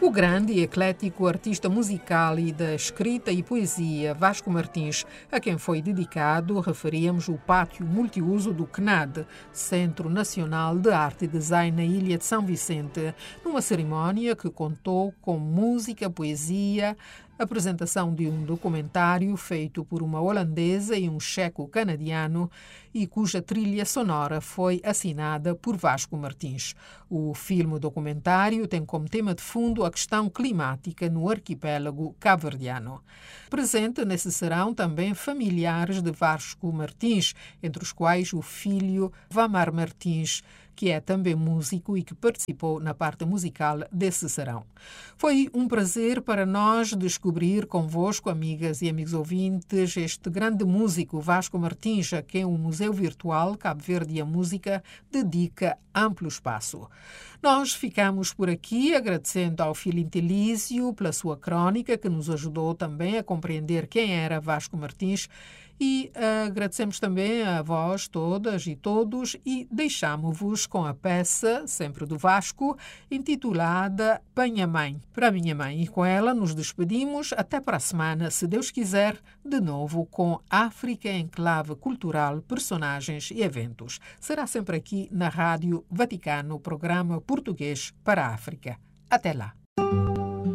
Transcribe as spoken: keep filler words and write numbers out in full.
O grande e eclético artista musical e da escrita e poesia Vasco Martins, a quem foi dedicado, referíamos, o pátio multiuso do C N A D, Centro Nacional de Arte e Design na Ilha de São Vicente, numa cerimónia que contou com música, poesia, apresentação de um documentário feito por uma holandesa e um checo-canadiano e cuja trilha sonora foi assinada por Vasco Martins. O filme documentário tem como tema de fundo a questão climática no arquipélago cabo-verdiano. Presente nesse serão também familiares de Vasco Martins, entre os quais o filho Vamar Martins, que é também músico e que participou na parte musical desse serão. Foi um prazer para nós descobrir convosco, amigas e amigos ouvintes, este grande músico Vasco Martins, a quem o Museu Virtual Cabo Verde e a Música dedica amplo espaço. Nós ficamos por aqui agradecendo ao Filinto Elísio pela sua crónica, que nos ajudou também a compreender quem era Vasco Martins, e uh, agradecemos também a vós todas e todos e deixamos-vos com a peça, sempre do Vasco, intitulada Panha Mãe, para a minha mãe. E com ela nos despedimos até para a semana, se Deus quiser, de novo com África em clave cultural, personagens e eventos. Será sempre aqui na Rádio Vaticano, programa português para a África. Até lá.